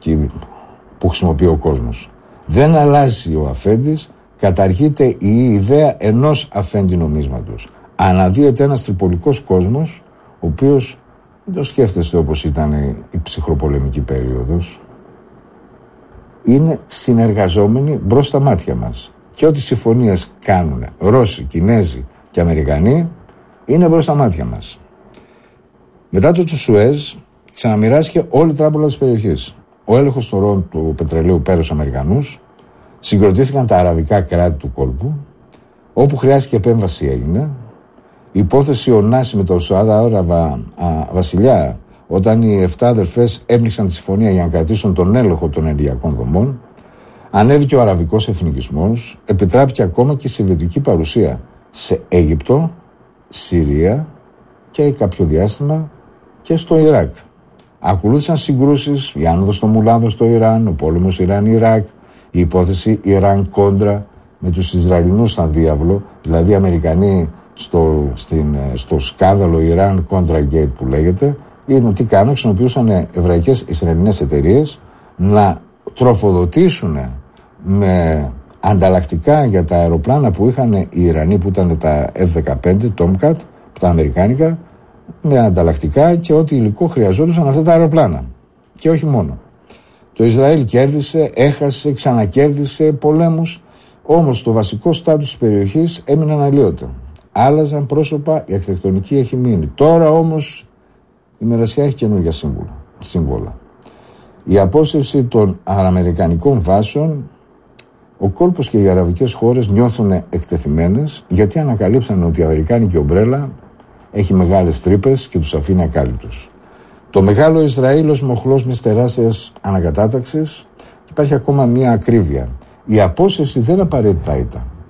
που χρησιμοποιεί ο κόσμος. Δεν αλλάζει ο αφέντης, καταργείται η ιδέα ενός αφέντη νομίσματος. Αναδύεται ένας τριπολικός κόσμος, ο οποίος δεν το σκέφτεστε όπως ήταν η ψυχροπολεμική περίοδος. Είναι συνεργαζόμενοι μπρος στα μάτια μας. Και ό,τι συμφωνίες κάνουν Ρώσοι, Κινέζοι και Αμερικανοί είναι μπρος στα μάτια μας. Μετά το Σουέζ ξαναμοιράστηκε όλη η τράπουλα της περιοχής. Ο έλεγχος των ροών του πετρελαίου πέρασε στους Αμερικανούς, συγκροτήθηκαν τα αραβικά κράτη του κόλπου, όπου χρειάστηκε επέμβαση έγινε. Η υπόθεση Ωνάση με το Σαούδα Άραβα βασιλιά, όταν οι εφτά αδερφές έπνιξαν τη συμφωνία για να κρατήσουν τον έλεγχο των ενεργειακών δομών, ανέβηκε ο αραβικός εθνικισμός, επιτράπηκε ακόμα και η σοβιετική παρουσία σε Αίγυπτο, Συρία και κάποιο διάστημα και στο Ιράκ. Ακολούθησαν συγκρούσεις, η άνοδος των Μουλάδων στο Ιράν, ο πόλεμος Ιράν-Ιράκ, η υπόθεση Ιράν-Κόντρα με τους Ισραηλινούς σαν διάβλο, δηλαδή οι Αμερικανοί στο, στην, στο σκάνδαλο Ιράν-Κόντρα Γκέιτ που λέγεται, είδαν τι κάνουν, χρησιμοποιούσαν εβραϊκές Ισραηλινές εταιρείες να τροφοδοτήσουν με ανταλλακτικά για τα αεροπλάνα που είχαν οι Ιρανοί, που ήταν τα εφ δεκαπέντε Tomcat, τα αμερικάνικα, με ανταλλακτικά και ό,τι υλικό χρειαζόντουσαν αυτά τα αεροπλάνα. Και όχι μόνο. Το Ισραήλ κέρδισε, έχασε, ξανακέρδισε πολέμους, όμως το βασικό στάτους της περιοχής έμεινε αναλύωτο. Άλλαζαν πρόσωπα, η αρχιτεκτονική έχει μείνει. Τώρα όμως η μοιρασιά έχει καινούργια σύμβολα. Η απόσυρση των αμερικανικών βάσεων, ο κόλπος και οι αραβικές χώρες νιώθουν εκτεθειμένες, γιατί ανακαλύψαν ότι η αμερικάνικη ομπρέλα έχει μεγάλες τρύπες και τους αφήνει ακάλυπτους. Το μεγάλο Ισραήλ ως μοχλός μιας τεράστιας ανακατάταξης, υπάρχει ακόμα μία ακρίβεια. Η απόσυρση δεν απαραίτητα ήταν.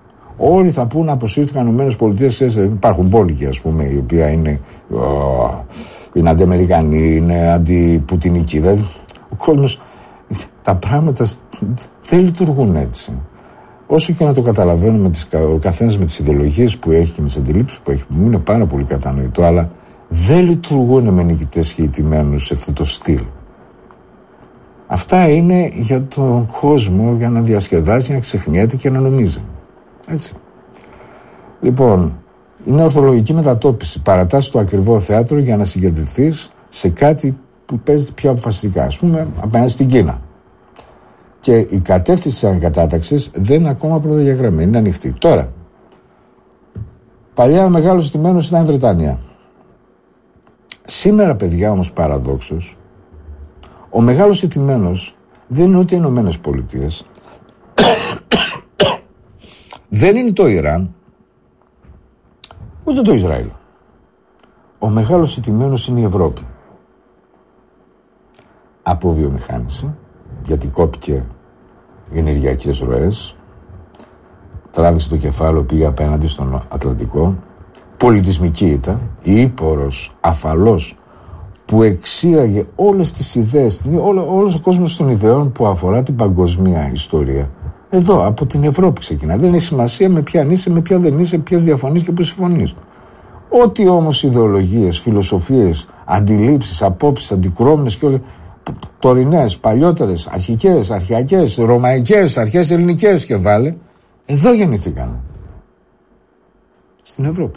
Όλοι θα πούν να αποσύρθηκαν οι Ηνωμένες Πολιτείες. Υπάρχουν πόλικοι, ας πούμε, οι οποίοι είναι, είναι αντιαμερικανοί, είναι αντιπουτινικοί. Δηλαδή, ο κόσμος, τα πράγματα δεν λειτουργούν έτσι. Όσο και να το καταλαβαίνουμε, ο καθένας με τις ιδεολογίες που έχει και με τις αντιλήψεις που έχει, που είναι πάρα πολύ κατανοητό, αλλά δεν λειτουργούν με νικητές και ηττημένους σε αυτό το στυλ. Αυτά είναι για τον κόσμο, για να διασκεδάζει, να ξεχνιέται και να νομίζει. Έτσι. Λοιπόν, είναι ορθολογική μετατόπιση. Παρατάσσει το ακριβό θέατρο για να συγκεντρωθείς σε κάτι που παίζεται πιο αποφασιστικά. Ας πούμε, απέναντι στην Κίνα. Και η κατεύθυνση της ανακατάταξης δεν είναι ακόμα προδιαγραμμένη, είναι ανοιχτή. Τώρα, παλιά ο μεγάλος ηττημένος ήταν η Βρετανία. Σήμερα, παιδιά, όμως, παραδόξως, ο μεγάλος ηττημένος δεν είναι ούτε οι Ηνωμένες Πολιτείες, δεν είναι το Ιράν, ούτε το Ισραήλ. Ο μεγάλος ηττημένος είναι η Ευρώπη. Από βιομηχάνηση, γιατί κόπηκε οι ενεργειακές ροές, τράβηξε το κεφάλαιο, πήγε απέναντι στον Ατλαντικό, πολιτισμική ήταν, η ύπορος αφαλός που εξήγαγε όλες τις ιδέες, όλο, όλος ο κόσμος των ιδεών που αφορά την παγκοσμία ιστορία. Εδώ, από την Ευρώπη ξεκινά. Δεν έχει σημασία με ποιαν είσαι, με ποια δεν είσαι, ποιες διαφωνείς και πού συμφωνείς. Ό,τι όμως ιδεολογίες, φιλοσοφίες, αντιλήψεις, απόψεις, αντικρώμενες και όλα, τωρινές, παλιότερες, αρχικές, αρχαϊκές, ρωμαϊκές, αρχές ελληνικές και βάλε, εδώ γεννηθήκαν. Στην Ευρώπη.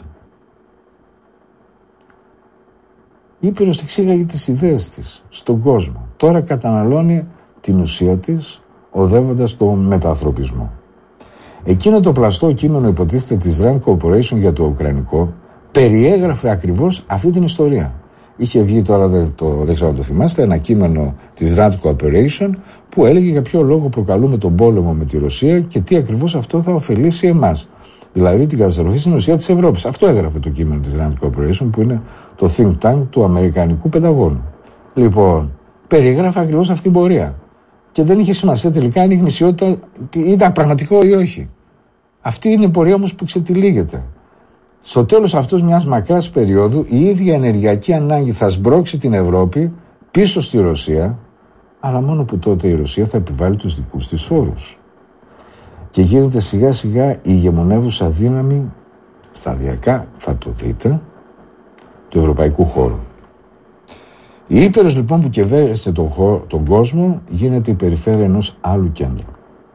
Η Ήπειρος εξήγαγε τις ιδέες της στον κόσμο. Τώρα καταναλώνει την ουσία της, οδεύοντας τον μετανθρωπισμό. Εκείνο το πλαστό κείμενο, υποτίθεται, της Rand Corporation για το Ουκρανικό, περιέγραφε ακριβώς αυτή την ιστορία. Είχε βγει τώρα, δεν, το, δεν ξέρω αν το θυμάστε, ένα κείμενο της Rand Corporation που έλεγε για ποιο λόγο προκαλούμε τον πόλεμο με τη Ρωσία και τι ακριβώς αυτό θα ωφελήσει εμάς. Δηλαδή την καταστροφή στην ουσία της Ευρώπης. Αυτό έγραφε το κείμενο της Rand Corporation, που είναι το think tank του Αμερικανικού Πενταγώνου. Λοιπόν, περιγράφει ακριβώς αυτή την πορεία. Και δεν είχε σημασία τελικά αν η γνησιότητα ήταν πραγματικό ή όχι. Αυτή είναι η πορεία όμως που ξετυλίγεται. Στο τέλος αυτός μιας μακράς περίοδου, η ίδια ενεργειακή ανάγκη θα σμπρώξει την Ευρώπη πίσω στη Ρωσία, αλλά μόνο που τότε η Ρωσία θα επιβάλλει τους δικούς της όρους. Και γίνεται σιγά σιγά η ηγεμονεύουσα δύναμη, σταδιακά θα το δείτε, του ευρωπαϊκού χώρου. Η Ήπειρος λοιπόν που κυβέρνησε τον, τον κόσμο γίνεται η περιφέρεια ενός άλλου κέντρου.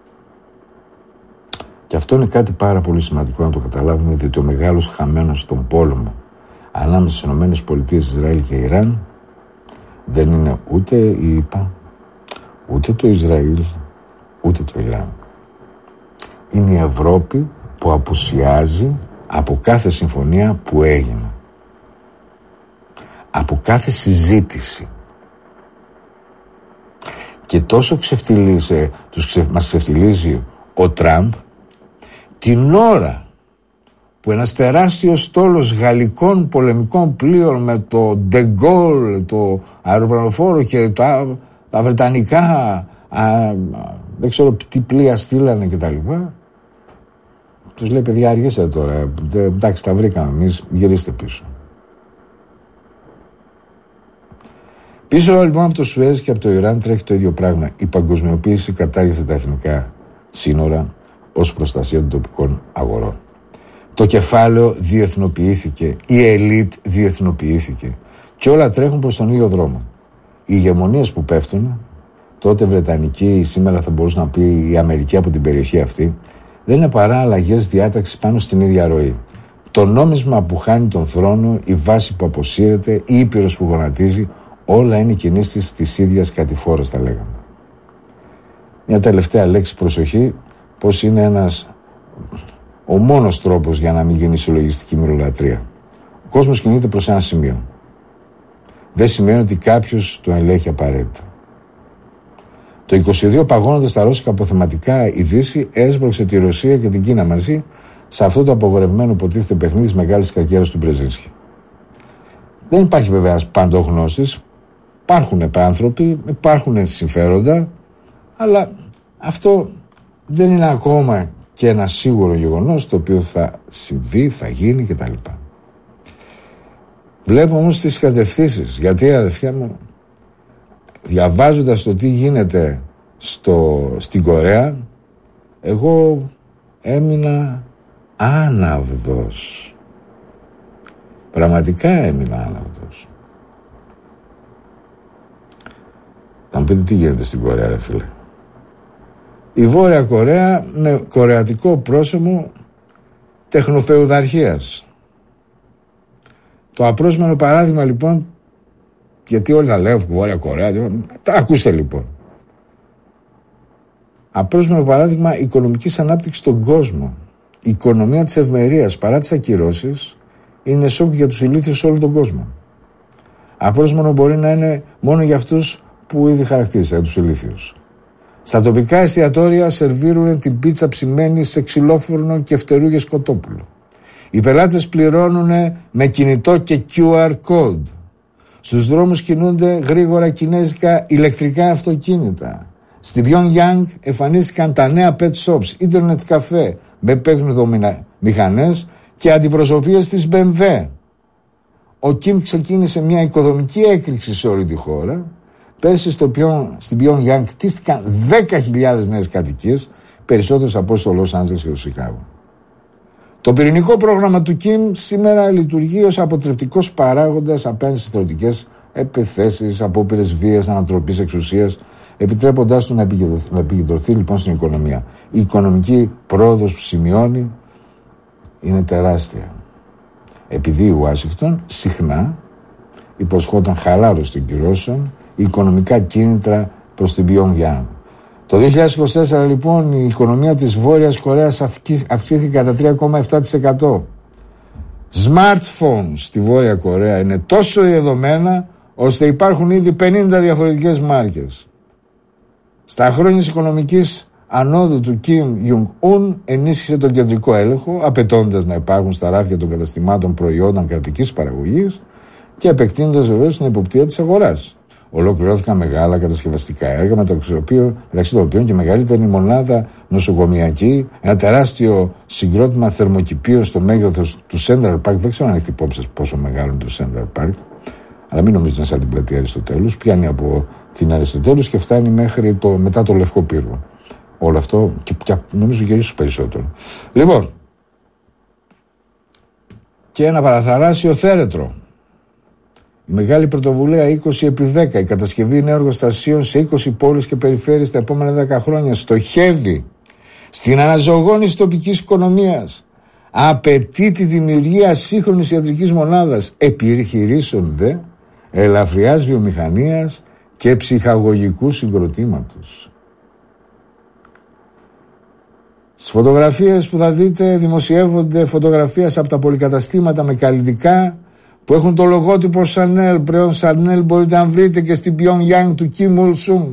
Και αυτό είναι κάτι πάρα πολύ σημαντικό να το καταλάβουμε, διότι ο μεγάλος χαμένος στον πόλεμο ανάμεσα στις Ηνωμένες Πολιτείες, Ισραήλ και Ιράν δεν είναι ούτε η ΗΠΑ, ούτε το Ισραήλ, ούτε το Ιράν. Είναι η Ευρώπη που απουσιάζει από κάθε συμφωνία που έγινε. Από κάθε συζήτηση. Και τόσο ξεφτιλίζει, τους ξε, μας ξεφτιλίζει ο Τραμπ, την ώρα που ένας τεράστιος στόλος γαλλικών πολεμικών πλοίων με το De Gaulle, το αεροπλανοφόρο και τα, τα βρετανικά, α, δεν ξέρω τι πλοία στείλανε και τα λοιπά, τους λέει, παιδιά, αργήσατε τώρα, εντάξει, τα βρήκαμε εμείς, γυρίστε πίσω. Πίσω λοιπόν από το Σουέζ και από το Ιράν τρέχει το ίδιο πράγμα. Η παγκοσμιοποίηση κατάργησε τα εθνικά σύνορα ως προστασία των τοπικών αγορών. Το κεφάλαιο διεθνοποιήθηκε, η ελίτ διεθνοποιήθηκε και όλα τρέχουν προς τον ίδιο δρόμο. Οι ηγεμονίες που πέφτουν, τότε Βρετανική, σήμερα θα μπορούσε να πει η Αμερική από την περιοχή αυτή, δεν είναι παρά αλλαγές διάταξης πάνω στην ίδια ροή. Το νόμισμα που χάνει τον θρόνο, η βάση που αποσύρεται, η Ήπειρος που γονατίζει, όλα είναι κινήσεις της ίδιας κατηφόρας, θα λέγαμε. Μια τελευταία λέξη, προσοχή, πως είναι ένας ο μόνος τρόπος για να μην γίνει συλλογιστική μυρολατρεία. Ο κόσμος κινείται προς ένα σημείο. Δεν σημαίνει ότι κάποιος το ελέγχει απαραίτητα. Το είκοσι δύο, παγώνοντας τα ρώσικα αποθεματικά, η Δύση έσπρωξε τη Ρωσία και την Κίνα μαζί σε αυτό το απογορευμένο υποτίθεται παιχνίδι της μεγάλης κακέρας του Μπρεζίνσκι. Δεν υπάρχει βέβαια ένας παντογνώστης. Υπάρχουν άνθρωποι, υπάρχουν συμφέροντα, αλλά αυτό δεν είναι ακόμα και ένα σίγουρο γεγονός το οποίο θα συμβεί, θα γίνει κτλ. Βλέπω όμως τις κατευθύνσεις, γιατί αδερφιά μου, διαβάζοντας το τι γίνεται στο, στην Κορέα, εγώ έμεινα άναυδος. Πραγματικά έμεινα άναυδος. Θα μου πείτε τι γίνεται στην Κορέα, ρε φίλε. Η Βόρεια Κορέα με κορεατικό πρόσημο τεχνοφεουδαρχίας. Το απρόσμενο παράδειγμα λοιπόν, γιατί όλοι θα λέω Βόρεια Κορέα, τα ακούστε λοιπόν. Απρόσμενο παράδειγμα οικονομικής ανάπτυξης στον κόσμο. Η οικονομία της ευμερίας παρά τις ακυρώσεις είναι σοκ για τους ηλίθιους σε όλο τον κόσμο. Απρόσμενο μπορεί να είναι μόνο για αυτούς που ήδη χαρακτήρισα, για τους ηλίθιους. Στα τοπικά εστιατόρια σερβίρουν την πίτσα ψημένη σε ξυλόφουρνο και φτερούγες κοτόπουλο. Οι πελάτες πληρώνουν με κινητό και κιου αρ code. Στους δρόμους κινούνται γρήγορα κινέζικα ηλεκτρικά αυτοκίνητα. Στην Pyongyang εμφανίστηκαν τα νέα pet shops, ίντερνετ καφέ, με παίγνουδο-μηχανές και αντιπροσωπείες της μπι εμ ντάμπλιου. Ο Κιμ ξεκίνησε μια οικοδομική έκρηξη σε όλη τη χώρα. Πέρσι στο Πιον, στην Pyongyang κτίστηκαν δέκα χιλιάδες νέες κατοικίες, περισσότερες από στο Λος Άντζελες και το Σικάγο. Το πυρηνικό πρόγραμμα του Κιμ σήμερα λειτουργεί ως αποτρεπτικός παράγοντας απέναντι στις στρατιωτικές επιθέσεις, απόπειρες βίας, ανατροπής εξουσίας, επιτρέποντάς του να επικεντρωθεί, να επικεντρωθεί λοιπόν στην οικονομία. Η οικονομική πρόοδος που σημειώνει είναι τεράστια. Επειδή η Ουάσιγκτον συχνά υποσχόταν χαλάρωση των κυρώσεων, οικονομικά κίνητρα προς την Pyongyang. Το δύο χιλιάδες είκοσι τέσσερα λοιπόν η οικονομία της Βόρειας Κορέας αυξήθηκε κατά τρία κόμμα επτά τοις εκατό. Smartphones στη Βόρεια Κορέα είναι τόσο διαδομένα ώστε υπάρχουν ήδη πενήντα διαφορετικές μάρκες. Στα χρόνια της οικονομικής ανόδου του Κιμ Ιονγκ-Un ενίσχυσε τον κεντρικό έλεγχο, απαιτώντας να υπάρχουν στα ράφια των καταστημάτων προϊόντων κρατικής παραγωγής και επεκτείνοντας βεβαίως την εποπτεία της αγοράς. Ολοκληρώθηκαν μεγάλα κατασκευαστικά έργα, μεταξύ των οποίων και μεγαλύτερη μονάδα νοσοκομιακή, ένα τεράστιο συγκρότημα θερμοκηπίων στο μέγεθος του Central Park. Δεν ξέρω αν έχετε υπόψη πόσο μεγάλο είναι το Central Park, αλλά μην νομίζετε σαν την πλατεία Αριστοτέλους. Πιάνει από την Αριστοτέλους και φτάνει μέχρι το, μετά το Λευκό Πύργο. Όλο αυτό και, και νομίζω και ίσως περισσότερο. Λοιπόν, και ένα παραθαλάσσιο θέρετρο. Η μεγάλη πρωτοβουλία είκοσι επί δέκα, η κατασκευή νέων εργοστασίων σε είκοσι πόλεις και περιφέρειες τα επόμενα δέκα χρόνια, στοχεύει στην αναζωογόνηση τοπικής οικονομίας. Απαιτεί τη δημιουργία σύγχρονης ιατρικής μονάδας, επιχειρήσεων δε, ελαφριάς βιομηχανίας και ψυχαγωγικού συγκροτήματος. Στις φωτογραφίες που θα δείτε δημοσιεύονται φωτογραφίες από τα πολυκαταστήματα με καλλιτικά που έχουν το λογότυπο Chanel. Πλέον Chanel μπορείτε να βρείτε και στην Pyongyang του Kim Il-sung.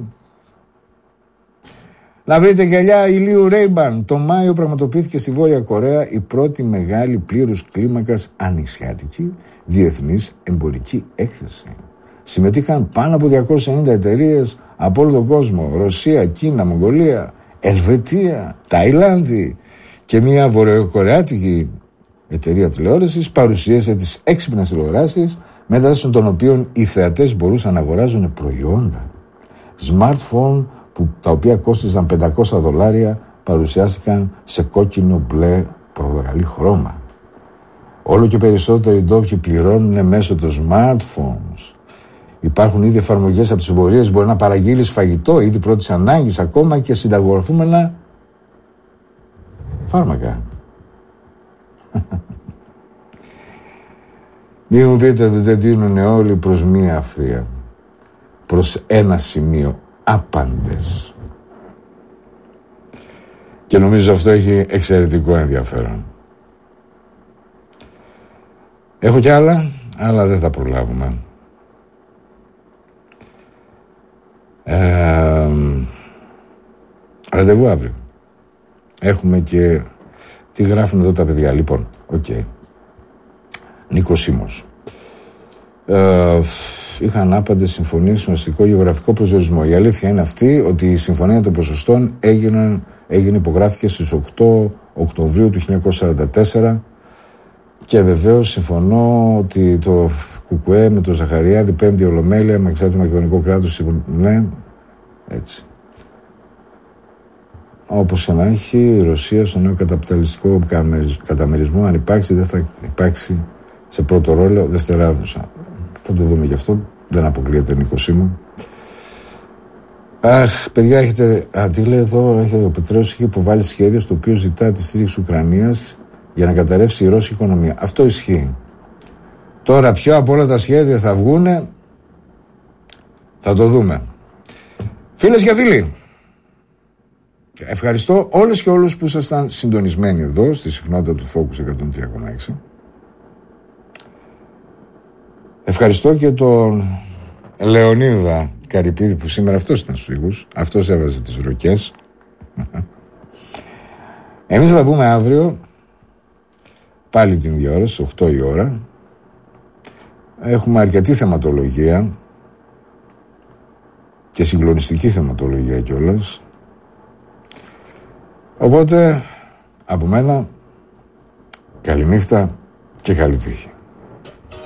Να βρείτε γυαλιά ηλίου Ray-Ban. Το Μάιο πραγματοποιήθηκε στη Βόρεια Κορέα η πρώτη μεγάλη πλήρους κλίμακας ανοιξιάτικη διεθνής εμπορική έκθεση. Συμμετείχαν πάνω από διακόσιες ενενήντα εταιρείες από όλο τον κόσμο. Ρωσία, Κίνα, Μογγολία, Ελβετία, Ταϊλάνδη και μια βορειοκορεάτικη εταιρεία τηλεόρασης παρουσίασε τις έξυπνες τηλεοράσεις μεταξύ των οποίων οι θεατές μπορούσαν να αγοράζουν προϊόντα. Smartphone που τα οποία κόστιζαν πεντακόσια δολάρια παρουσιάστηκαν σε κόκκινο μπλε προβαγαλή χρώμα. Όλο και περισσότεροι ντόπιοι πληρώνουν μέσω των smartphones. Υπάρχουν ήδη εφαρμογές από τις εμπορίες, μπορεί να παραγγείλεις φαγητό ήδη πρώτης ανάγκης, ακόμα και συνταγογραφούμενα φάρμακα. Μην μου πείτε ότι δεν τείνουν όλοι προς μία αυθία, προς ένα σημείο, άπαντες. Και νομίζω αυτό έχει εξαιρετικό ενδιαφέρον. Έχω κι άλλα, αλλά δεν θα προλάβουμε. Ε, ραντεβού αύριο. Έχουμε και τι γράφουν εδώ τα παιδιά. Λοιπόν, οκ. Okay. Νίκος Σίμος. ε, είχαν άπαντες συμφωνίες στον αστικό γεωγραφικό προσδιορισμό. Η αλήθεια είναι αυτή ότι η συμφωνία των ποσοστών έγινε, έγινε υπογράφηκε στις οκτώ Οκτωβρίου του χίλια εννιακόσια σαράντα τέσσερα και βεβαίως συμφωνώ ότι το Κουκουέ με το Ζαχαριάδη, πέμπτη ολομέλεια με εξάρτητο μακεδονικό κράτος, ναι, έτσι. Όπως και να έχει, η Ρωσία στο νέο καταπιταλιστικό καταμερισμό, αν υπάρξει, δεν θα υπάρξει σε πρώτο ρόλο δευτεράδουσα. Θα το δούμε γι' αυτό, δεν αποκλείεται, Νίκο Σίμων. Αχ, παιδιά, έχετε, α, τι λέει εδώ, έχετε, ο Πετρέος έχει υποβάλει σχέδιο στο οποίο ζητά τη στήριξη Ουκρανίας για να καταρρεύσει η Ρώσικη οικονομία. Αυτό ισχύει. Τώρα, ποιο από όλα τα σχέδια θα βγούνε, θα το δούμε. Φίλες και φίλοι, ευχαριστώ όλες και όλους που ήσασταν συντονισμένοι εδώ στη συχνότητα του Focus εκατόν τρία κόμμα έξι. Ευχαριστώ και τον Λεωνίδα Καρυπίδη που σήμερα αυτός ήταν στους ήχους, αυτός έβαζε τις ροκές. Εμείς θα τα πούμε αύριο πάλι την ίδια ώρα, στις οκτώ η ώρα. Έχουμε αρκετή θεματολογία και συγκλονιστική θεματολογία κιόλας. Οπότε, από μένα, καληνύχτα και καλή τύχη.